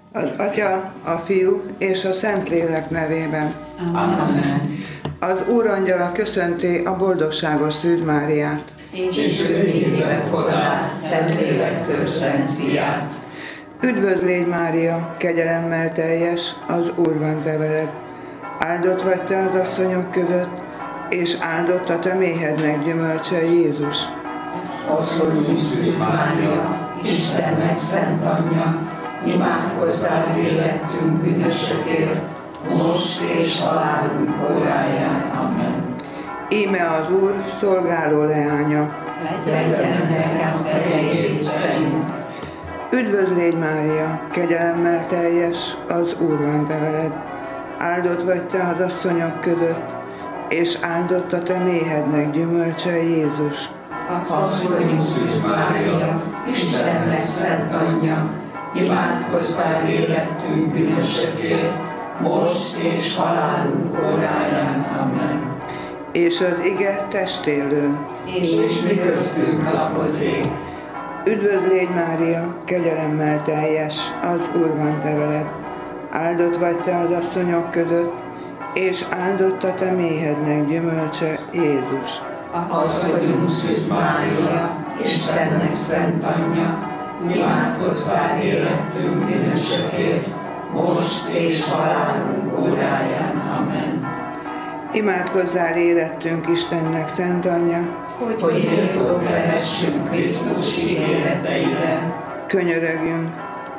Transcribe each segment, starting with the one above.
Az Atya, a Fiú és a Szentlélek nevében. Amen. Az Úrangyala köszönti a boldogságos Szűz Máriát. És ő névébe fogadá Szentlélektől Szent Fiát. Üdvözl légy, Mária, kegyelemmel teljes, az Úr van te veled. Áldott vagy te az asszonyok között, és áldott a te méhednek gyümölcse, Jézus. Asszonyunk Szűz Mária, Istennek szent anyja, imádkozzál vérettünk bűnösökért, most és halálunk óráján. Amen. Íme az Úr szolgáló leánya. Legyen nekem erejét szerint. Üdvözl légy, Mária, kegyelemmel teljes, az Úr van te veled. Áldott vagy te az asszonyok között, és áldott a te méhednek gyümölcse, Jézus. Asszonyunk Szűz Mária, Istennek szent anyja, imádkozzál érettünk bűnösökért, most és halálunk óráján. Amen. És az ige testélő. És mi köztünk lakozik. Üdvözl légy, Mária, kegyelemmel teljes, az Úr van te veled. Áldott vagy te az asszonyok között, és áldott a te méhednek gyümölcse, Jézus. Asszonyunk Szűz Mária, Istennek szent anyja, imádkozzál érettünk bűnösökért, most és halálunk óráján. Amen. Imádkozzál érettünk Istennek szent anyja, hogy méltók lehessünk Krisztus ígéreteire. Könyörögjünk.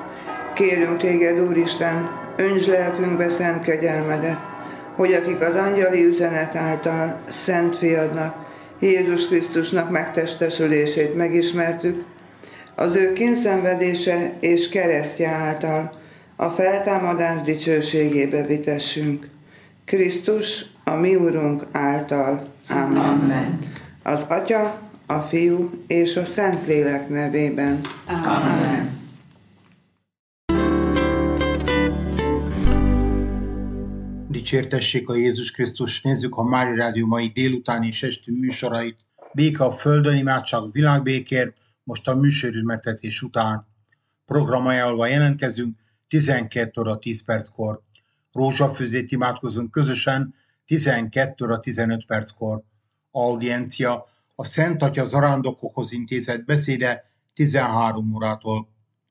Kérünk téged, Úristen, öntsd lelkünkbe szent kegyelmedet, hogy akik az angyali üzenet által szent fiadnak, Jézus Krisztusnak megtestesülését megismertük, az ő kínszenvedése és keresztje által a feltámadás dicsőségébe vitessünk. Krisztus, a mi Urunk által. Amen. Amen. Az Atya, a Fiú és a Szentlélek nevében. Amen. Dicsértessék a Jézus Krisztus, nézzük a Mária Rádió mai délutáni és esti műsorait. Béke a földön, imádság a világbékért, most a műsorüzemeltetés után. Programajánlva jelentkezünk 12 óra 10 perckor. Rózsafőzét imádkozunk közösen 12 óra 15 perckor. Audiencia a Szent Atya zarándokokhoz intézett beszéde 13 órától.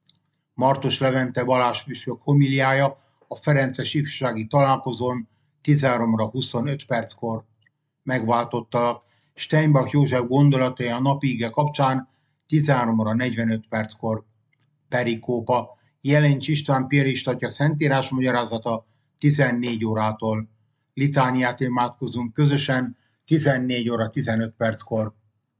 Martos Levente Balázs püspök homiliája a Ferences ifjúsági találkozón 13 óra 25 perckor. Megváltottalak Steinbach József gondolatai a napi ige kapcsán 13 óra 45 perckor. Perikópa Jelencs István piaristatja szentírás magyarázata 14 órától. Litániát imádkozunk közösen 14 óra 15 perckor.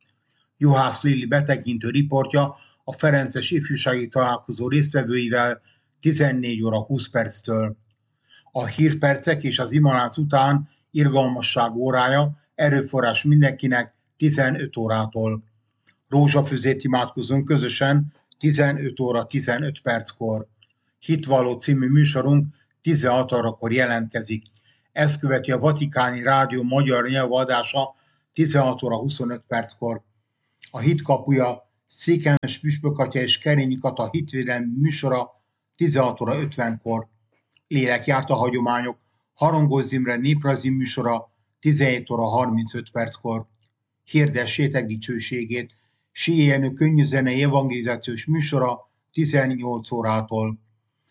Juhász Lili betekintő riportja a Ferences ifjúsági találkozó résztvevőivel 14 óra 20 perctől. A hírpercek és az imalánc után irgalmasság órája, erőforrás mindenkinek 15 órától. Rózsafőzét imádkozunk közösen 15 óra 15 perckor. Hitvalló című műsorunk 16 órakor jelentkezik. Ezt követi a Vatikáni Rádió magyar nyelvadása 16 óra 25 perckor. A Hitkapuja Székelynes püspökatya és Kerényi Kata hitvédelmi műsora 16 óra 50-kor. Lélekjárt a hagyományok Harangos Imre néprajzi műsora 17 óra 35 perckor. Hirdessétek dicsőségét Síjenő könnyűzenei evangelizációs műsora 18 órától.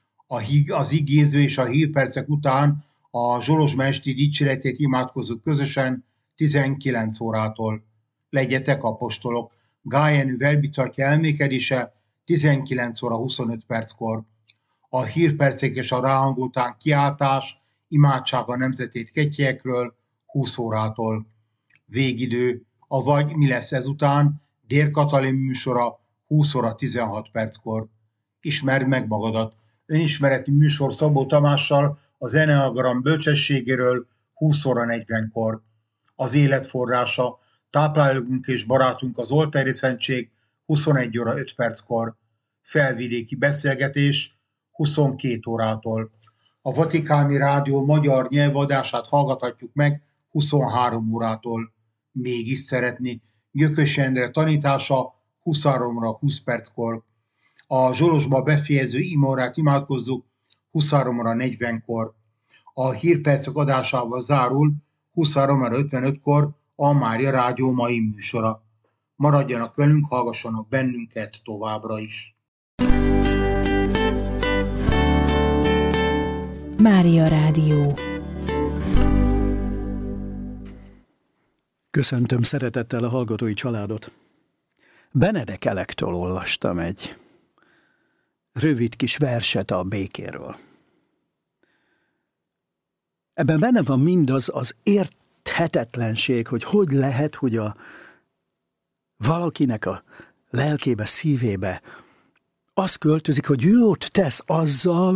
Az igéző és a hírpercek után a Zsolozsma esti dicséretét imádkozunk közösen 19 órától. Legyetek apostolok! Gájenű velbitartja elmékedése 19 óra 25 perckor. A hírpercek és a ráhangoltán kiáltás, imádság a nemzetét kettyekről 20 órától. Végidő, avagy mi lesz ezután, Dér Katalin műsora 20 óra 16 perckor. Ismerd meg magadat! Önismereti műsor Szabó Tamással az Eneagram bölcsességéről 20 óra 40-kor. Az élet forrása, táplálógunk és barátunk az Oltári Szentség 21 óra 5 perckor. Felvidéki beszélgetés 22 órától. A Vatikáni Rádió magyar nyelvadását hallgathatjuk meg 23 órától. Mégis szeretni. Gyökös Endre tanítása 23 óra 20 perckor. A Zsolozsba befejező imaórát imádkozzuk 23:40-kor. A hírpercek adásával zárul 23:55-kor a Mária Rádió mai műsora. Maradjanak velünk, hallgassanak bennünket továbbra is. Mária Rádió. Köszöntöm szeretettel a hallgatói családot. Benedek Elektől olvastam egy rövid kis verset a békéről. Ebben benne van mindaz az érthetetlenség, hogy lehet, hogy valakinek a lelkébe, szívébe az költözik, hogy jót tesz azzal,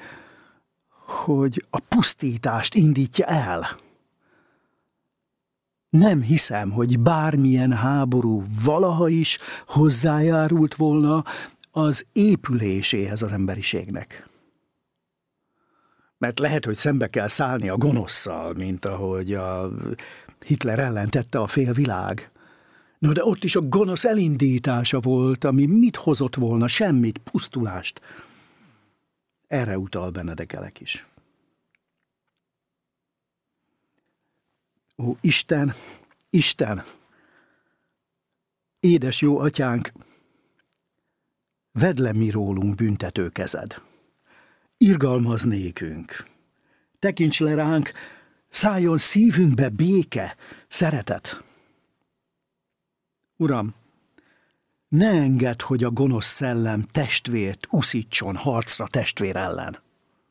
hogy a pusztítást indítja el. Nem hiszem, hogy bármilyen háború valaha is hozzájárult volna az épüléséhez az emberiségnek. Mert lehet, hogy szembe kell szállni a gonosszal, mint ahogy a Hitler ellen tette a félvilág. No, de ott is a gonosz elindítása volt, ami mit hozott volna? Semmit, pusztulást. Erre utal Benedek Elek is. Ó, Isten, Isten, édes jó atyánk, vedd le mi rólunk büntető kezed. Irgalmazz nékünk, tekints le ránk, szálljon szívünkbe béke, szeretet. Uram, ne engedd, hogy a gonosz szellem testvért uszítson harcra testvér ellen.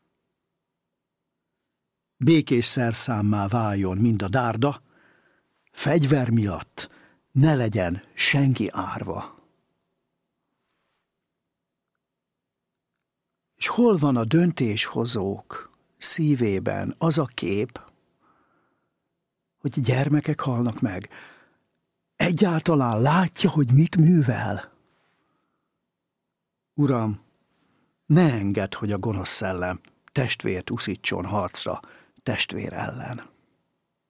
Békés szerszámmá váljon mind a dárda, fegyver miatt ne legyen senki árva. És hol van a döntéshozók szívében az a kép, hogy gyermekek halnak meg? Egyáltalán látja, hogy mit művel? Uram, ne engedd, hogy a gonosz szellem testvért uszítson harcra testvér ellen.